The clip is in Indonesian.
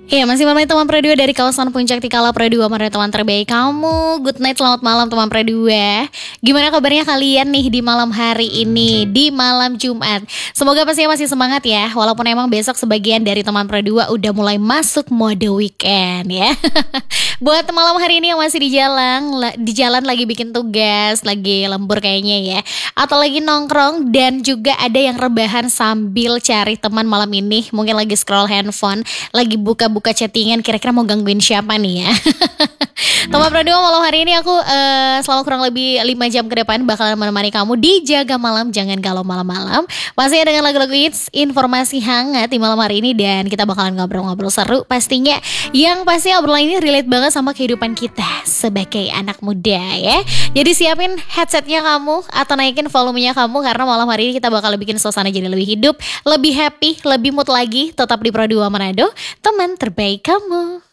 Iya, masih menemani teman Pro 2 dari kawasan Puncak Tikala Pro 2, mana teman terbaik kamu. Good night, selamat malam teman Pro 2. Gimana kabarnya kalian nih di malam hari ini, di malam Jumat? Semoga pastinya masih semangat ya, walaupun emang besok sebagian dari teman Pro 2 udah mulai masuk mode weekend ya. Buat malam hari ini yang masih di jalan lagi bikin tugas, lagi lembur kayaknya ya, atau lagi nongkrong dan juga ada yang rebahan sambil cari teman malam ini, mungkin lagi scroll handphone, lagi buka-buka chattingan, kira-kira mau gangguin siapa nih ya. Teman Pro 2, malam hari ini aku selama kurang lebih 5 jam ke depan bakalan menemani kamu di Jaga Malam Jangan Galau Malam-malam. Pastinya dengan lagu-lagu hits, informasi hangat di malam hari ini, dan kita bakalan ngobrol-ngobrol seru pastinya. Yang pasti obrolan ini relate banget sama kehidupan kita sebagai anak muda ya. Jadi siapin headsetnya kamu atau naikin volumenya kamu, karena malam hari ini kita bakal bikin suasana jadi lebih hidup, lebih happy, lebih mood lagi. Tetap di Pro 2 Manado, teman terbaik kamu.